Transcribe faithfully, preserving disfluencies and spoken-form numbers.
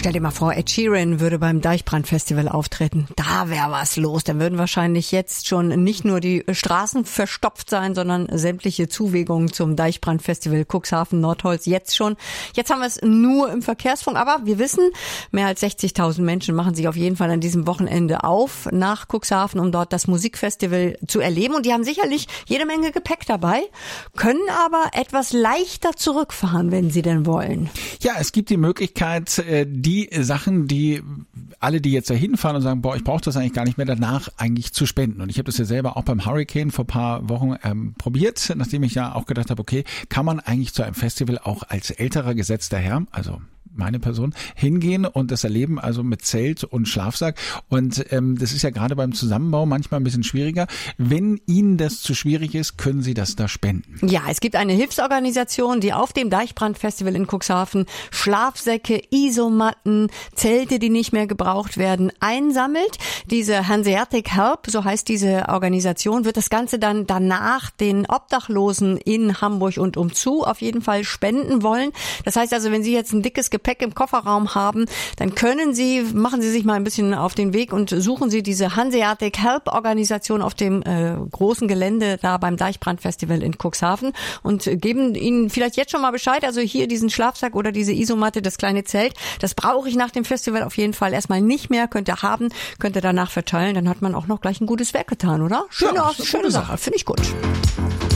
Stell dir mal vor, Ed Sheeran würde beim Deichbrand-Festival auftreten. Da wäre was los. Dann würden wahrscheinlich jetzt schon nicht nur die Straßen verstopft sein, sondern sämtliche Zuwegungen zum Deichbrand-Festival Cuxhaven Nordholz jetzt schon. Jetzt haben wir es nur im Verkehrsfunk, aber wir wissen, mehr als sechzigtausend Menschen machen sich auf jeden Fall an diesem Wochenende auf nach Cuxhaven, um dort das Musikfestival zu erleben. Und die haben sicherlich jede Menge Gepäck dabei, können aber etwas leichter zurückfahren, wenn sie denn wollen. Ja, es gibt die Möglichkeit, die Sachen, die alle, die jetzt da hinfahren und sagen, boah, ich brauche das eigentlich gar nicht mehr, danach eigentlich zu spenden. Und ich habe das ja selber auch beim Hurricane vor ein paar Wochen ähm, probiert, nachdem ich ja auch gedacht habe, okay, kann man eigentlich zu einem Festival auch als älterer gesetzter Herr, also meine Person, hingehen und das erleben, also mit Zelt und Schlafsack. Und ähm, das ist ja gerade beim Zusammenbau manchmal ein bisschen schwieriger. Wenn Ihnen das zu schwierig ist, können Sie das da spenden. Ja, es gibt eine Hilfsorganisation, die auf dem Deichbrand-Festival in Cuxhaven Schlafsäcke, Isomatten, Zelte, die nicht mehr gebraucht werden, einsammelt. Diese Hanseatic Help, so heißt diese Organisation, wird das Ganze dann danach den Obdachlosen in Hamburg und umzu auf jeden Fall spenden wollen. Das heißt also, wenn Sie jetzt ein dickes Gepäck im Kofferraum haben, dann können Sie, machen Sie sich mal ein bisschen auf den Weg und suchen Sie diese Hanseatic Help Organisation auf dem äh, großen Gelände da beim Deichbrand-Festival in Cuxhaven und geben Ihnen vielleicht jetzt schon mal Bescheid, also hier diesen Schlafsack oder diese Isomatte, das kleine Zelt, das brauche ich nach dem Festival auf jeden Fall erstmal nicht mehr, könnt ihr haben, könnt ihr danach verteilen, dann hat man auch noch gleich ein gutes Werk getan, oder? Schöne, ja, schöne Sache, finde ich gut.